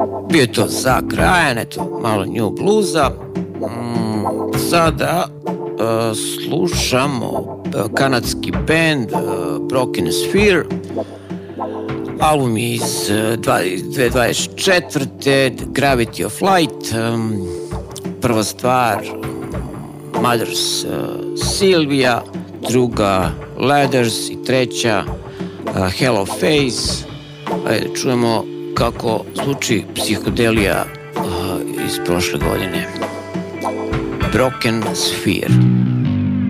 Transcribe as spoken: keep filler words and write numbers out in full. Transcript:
Bio je to za Ryan, eto, malo new bluza. Mm, sada uh, slušamo uh, kanadski band uh, Broken Sphere. Album je iz uh, dve tisuće dvadeset četvrte. Gravity of Light. Um, prva stvar Mothers uh, Sylvia, druga Ladders i treća uh, Hello Face. Ajde, čujemo kako zvuči psihodelija uh, iz prošle godine. Broken Sphere.